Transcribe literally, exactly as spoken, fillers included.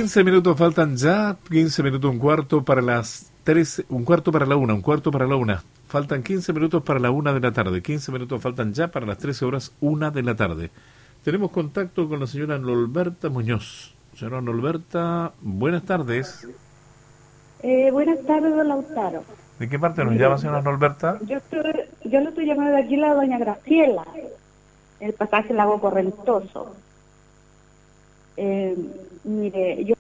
quince minutos faltan ya, quince minutos, un cuarto para las trece, un cuarto para la una, un cuarto para la una. Faltan quince minutos para la una de la tarde, quince minutos faltan ya para las trece horas, una de la tarde. Tenemos contacto con la señora Norberta Muñoz. Señora Norberta, buenas tardes. Eh, buenas tardes, don Lautaro. ¿De qué parte nos llama, señora Norberta? Yo estoy, yo le estoy llamando de aquí la doña Graciela, el pasaje Lago Correntoso. Eh, mire, yo